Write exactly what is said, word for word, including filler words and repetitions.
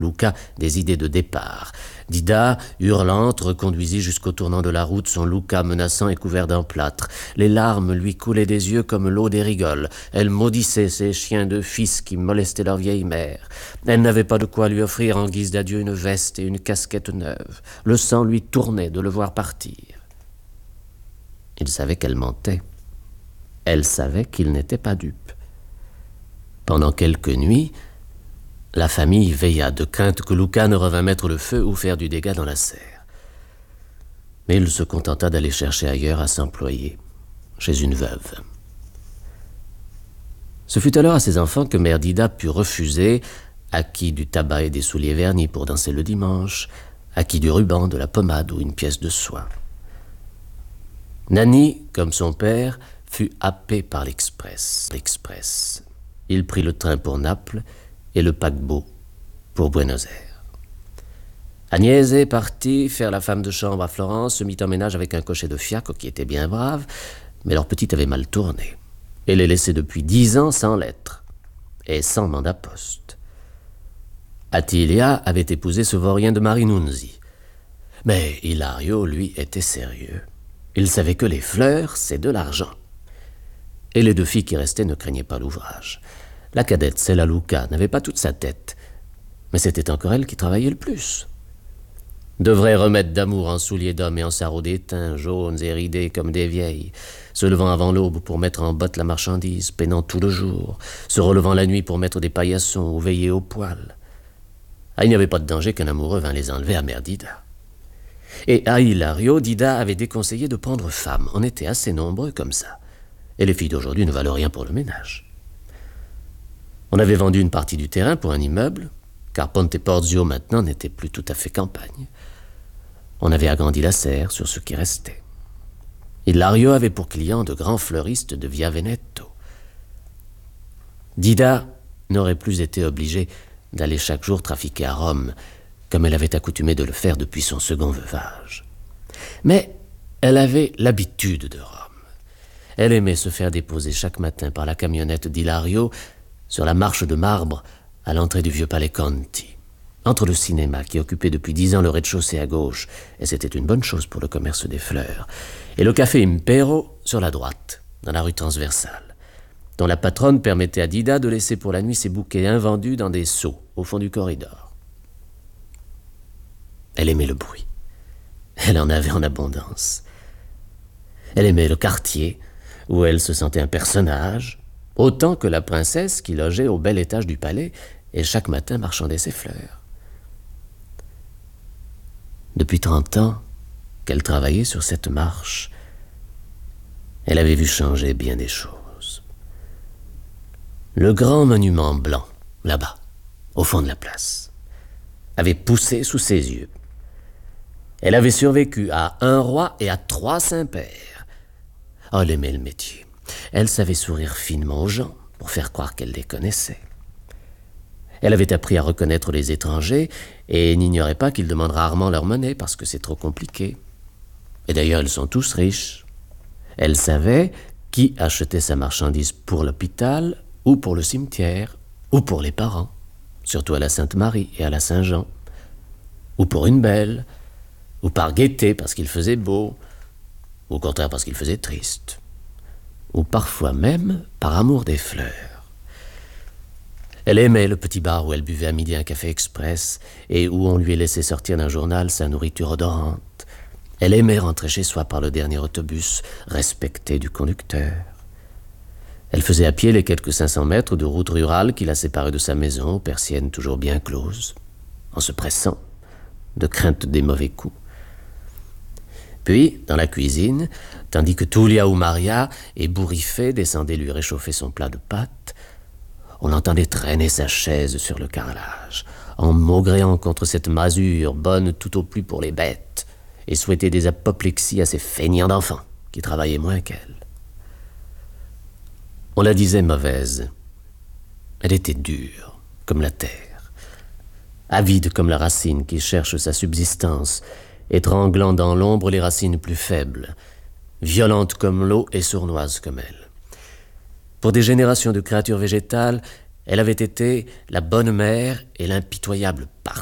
Luca des idées de départ. Dida, hurlante, reconduisit jusqu'au tournant de la route son Luca menaçant et couvert d'un plâtre. Les larmes lui coulaient des yeux comme l'eau des rigoles. Elle maudissait ces chiens de fils qui molestaient leur vieille mère. Elle n'avait pas de quoi lui offrir en guise d'adieu une veste et une casquette neuve. Le sang lui tournait de le voir partir. Il savait qu'elle mentait. Elle savait qu'il n'était pas dupe. Pendant quelques nuits, la famille veilla de crainte que Luca ne revînt mettre le feu ou faire du dégât dans la serre. Mais il se contenta d'aller chercher ailleurs à s'employer, chez une veuve. Ce fut alors à ses enfants que mère Dida put refuser, acquis du tabac et des souliers vernis pour danser le dimanche, acquis du ruban, de la pommade ou une pièce de soie. Nanni, comme son père, fut happé par l'express. L'express. Il prit le train pour Naples et le paquebot pour Buenos Aires. Agnese partit faire la femme de chambre à Florence, se mit en ménage avec un cocher de fiacre qui était bien brave, mais leur petite avait mal tourné. Elle les laissait depuis dix ans sans lettres et sans mandat poste. Attilia avait épousé ce vaurien de Marinunzi. Mais Hilario, lui, était sérieux. Il savait que les fleurs, c'est de l'argent. Et les deux filles qui restaient ne craignaient pas l'ouvrage. La cadette, celle à Luca, n'avait pas toute sa tête, mais c'était encore elle qui travaillait le plus. De vrais remèdes d'amour en souliers d'homme et en sarraux d'étain, jaunes et ridés comme des vieilles, se levant avant l'aube pour mettre en botte la marchandise, peinant tout le jour, se relevant la nuit pour mettre des paillassons ou veiller au poêle. Ah, il n'y avait pas de danger qu'un amoureux vînt les enlever à mère Dida. Et à Hilario, Dida avait déconseillé de prendre femme. On était assez nombreux comme ça. Et les filles d'aujourd'hui ne valent rien pour le ménage. On avait vendu une partie du terrain pour un immeuble, car Ponte Porzio maintenant n'était plus tout à fait campagne. On avait agrandi la serre sur ce qui restait. Hilario avait pour clients de grands fleuristes de Via Veneto. Dida n'aurait plus été obligée d'aller chaque jour trafiquer à Rome, comme elle avait accoutumé de le faire depuis son second veuvage. Mais elle avait l'habitude de Rome. Elle aimait se faire déposer chaque matin par la camionnette d'Hilario sur la marche de marbre à l'entrée du vieux palais Conti, entre le cinéma qui occupait depuis dix ans le rez-de-chaussée à gauche, et c'était une bonne chose pour le commerce des fleurs, et le café Impero sur la droite, dans la rue transversale, dont la patronne permettait à Dida de laisser pour la nuit ses bouquets invendus dans des seaux au fond du corridor. Elle aimait le bruit. Elle en avait en abondance. Elle aimait le quartier, où elle se sentait un personnage, autant que la princesse qui logeait au bel étage du palais et chaque matin marchandait ses fleurs. Depuis trente ans qu'elle travaillait sur cette marche, elle avait vu changer bien des choses. Le grand monument blanc, là-bas, au fond de la place, avait poussé sous ses yeux. Elle avait survécu à un roi et à trois saints-pères. Oh, elle aimait le métier. Elle savait sourire finement aux gens pour faire croire qu'elle les connaissait. Elle avait appris à reconnaître les étrangers et n'ignorait pas qu'ils demandent rarement leur monnaie parce que c'est trop compliqué. Et d'ailleurs, ils sont tous riches. Elle savait qui achetait sa marchandise pour l'hôpital ou pour le cimetière ou pour les parents, surtout à la Sainte-Marie et à la Saint-Jean, ou pour une belle, ou par gaieté parce qu'il faisait beau, ou au contraire parce qu'il faisait triste, ou parfois même par amour des fleurs. Elle aimait le petit bar où elle buvait à midi un café express et où on lui laissait sortir d'un journal sa nourriture odorante. Elle aimait rentrer chez soi par le dernier autobus, respectée du conducteur. Elle faisait à pied les quelques cinq cents mètres de route rurale qui la séparaient de sa maison, persiennes toujours bien closes, en se pressant, de crainte des mauvais coups. Puis, dans la cuisine, tandis que Tulia ou Maria, ébouriffée, descendait lui réchauffer son plat de pâtes, on l'entendait traîner sa chaise sur le carrelage, en maugréant contre cette masure bonne tout au plus pour les bêtes, et souhaitait des apoplexies à ces feignants d'enfants qui travaillaient moins qu'elle. On la disait mauvaise. Elle était dure, comme la terre, avide comme la racine qui cherche sa subsistance, étranglant dans l'ombre les racines plus faibles, violente comme l'eau et sournoise comme elle. Pour des générations de créatures végétales, Elle avait été la bonne mère et l'impitoyable